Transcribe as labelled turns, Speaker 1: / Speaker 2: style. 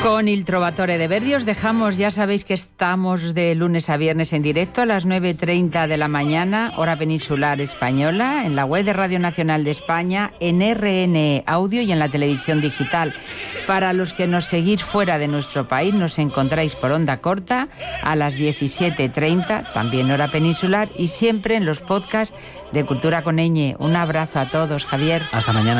Speaker 1: Con Il Trovatore de Verdi os dejamos, ya sabéis que estamos de lunes a viernes en directo a las 9:30 de la mañana, hora peninsular española, en la web de Radio Nacional de España, en RN Audio y en la televisión digital. Para los que nos seguís fuera de nuestro país, nos encontráis por onda corta a las 17:30, también hora peninsular, y siempre en los podcasts de Cultura con Ñ. Un abrazo a todos, Javier.
Speaker 2: Hasta mañana.